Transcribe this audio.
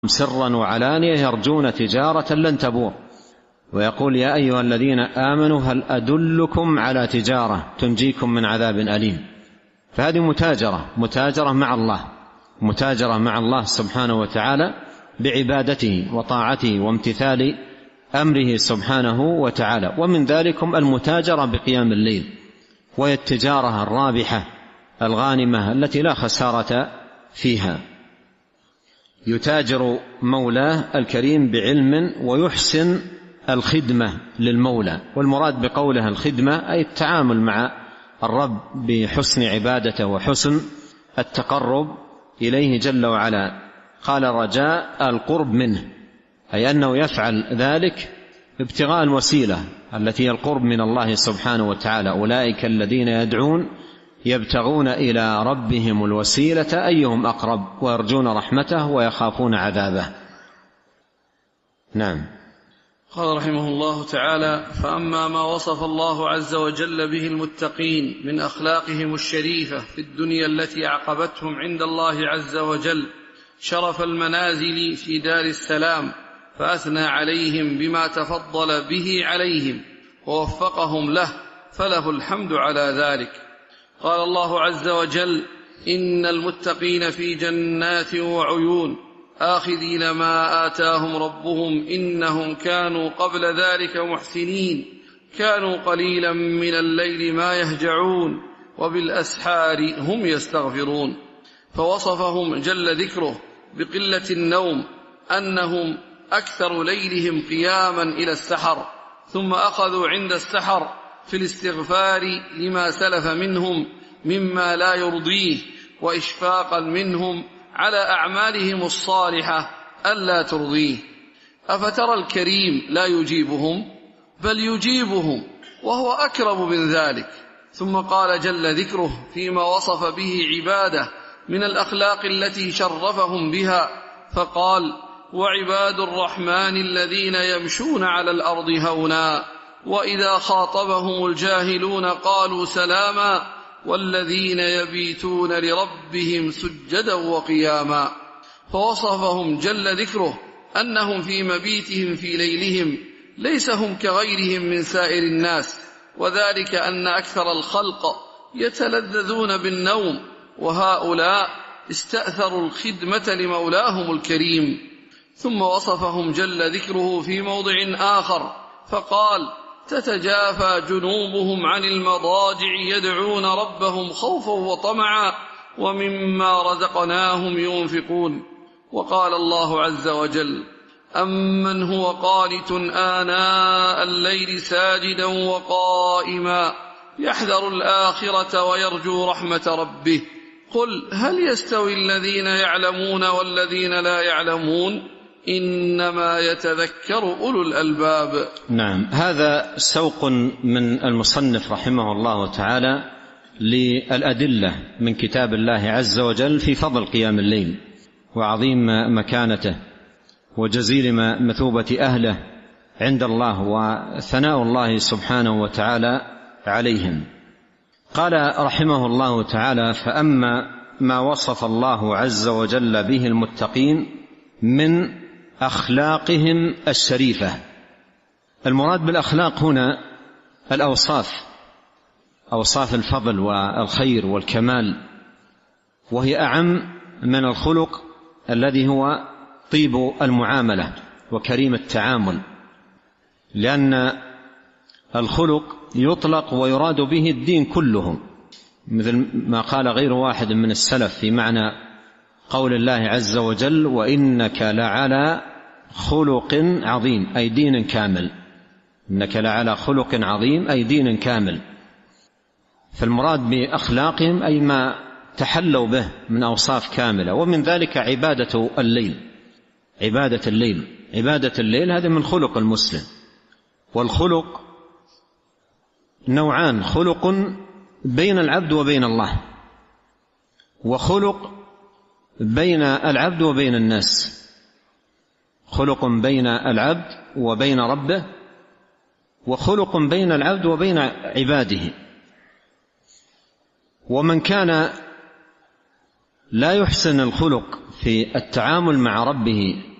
سرا وعلانية يرجون تجارة لن تبور، ويقول يا أيها الذين آمنوا هل أدلكم على تجارة تنجيكم من عذاب أليم. فهذه متاجرة مع الله، متاجرة مع الله سبحانه وتعالى بعبادته وطاعته وامتثال أمره سبحانه وتعالى. ومن ذلكم المتاجرة بقيام الليل، وهي التجارة الرابحة الغانمة التي لا خسارة فيها. يتاجر مولاه الكريم بعلم ويحسن الخدمة للمولى، والمراد بقولها الخدمة أي التعامل مع الرب بحسن عبادته وحسن التقرب إليه جل وعلا. قال رجاء القرب منه، أي أنه يفعل ذلك ابتغاء الوسيلة التي هي القرب من الله سبحانه وتعالى. أولئك الذين يدعون يبتغون إلى ربهم الوسيلة أيهم أقرب ويرجون رحمته ويخافون عذابه. نعم. قال رحمه الله تعالى: فأما ما وصف الله عز وجل به المتقين من أخلاقهم الشريفة في الدنيا التي أعقبتهم عند الله عز وجل شرف المنازل في دار السلام، فأثنى عليهم بما تفضل به عليهم ووفقهم له، فله الحمد على ذلك. قال الله عز وجل: إن المتقين في جنات وعيون آخذين ما آتاهم ربهم إنهم كانوا قبل ذلك محسنين، كانوا قليلا من الليل ما يهجعون وبالأسحار هم يستغفرون. فوصفهم جل ذكره بقلة النوم، أنهم أكثر ليلهم قياما إلى السحر، ثم أخذوا عند السحر في الاستغفار لما سلف منهم مما لا يرضيه، وإشفاقا منهم على أعمالهم الصالحة ألا ترضيه. أفترى الكريم لا يجيبهم؟ بل يجيبهم وهو أكرم من ذلك. ثم قال جل ذكره فيما وصف به عباده من الأخلاق التي شرفهم بها، فقال: وعباد الرحمن الذين يمشون على الأرض هونا وإذا خاطبهم الجاهلون قالوا سلاما والذين يبيتون لربهم سجدا وقياما. فوصفهم جل ذكره أنهم في مبيتهم في ليلهم ليس هم كغيرهم من سائر الناس، وذلك أن أكثر الخلق يتلذذون بالنوم، وهؤلاء استأثروا الخدمة لمولاهم الكريم. ثم وصفهم جل ذكره في موضع آخر فقال: تتجافى جنوبهم عن المضاجع يدعون ربهم خوفا وطمعا ومما رزقناهم ينفقون. وقال الله عز وجل: أمن هو قانت آناء الليل ساجدا وقائما يحذر الآخرة ويرجو رحمة ربه، قل هل يستوي الذين يعلمون والذين لا يعلمون إنما يتذكر أولو الألباب. نعم. هذا سوق من المصنف رحمه الله تعالى للأدلة من كتاب الله عز وجل في فضل قيام الليل وعظيم مكانته وجزيل مثوبة أهله عند الله وثناء الله سبحانه وتعالى عليهم. قال رحمه الله تعالى: فأما ما وصف الله عز وجل به المتقين من أخلاقهم الشريفة. المراد بالأخلاق هنا الأوصاف، أوصاف الفضل والخير والكمال، وهي أعم من الخلق الذي هو طيب المعاملة وكريم التعامل، لأن الخلق يطلق ويراد به الدين كله، مثل ما قال غير واحد من السلف في معنى قول الله عز وجل: وإنك لعلى خلق عظيم، أي دين كامل. إنك لعلى خلق عظيم أي دين كامل. فالمراد بأخلاقهم أي ما تحلوا به من أوصاف كاملة، ومن ذلك عبادة الليل. عبادة الليل هذا من خلق المسلم. والخلق نوعان: خلق بين العبد وبين الله، وخلق بين العبد وبين الناس. خلق بين العبد وبين ربه، وخلق بين العبد وبين عباده. ومن كان لا يحسن الخلق في التعامل مع ربه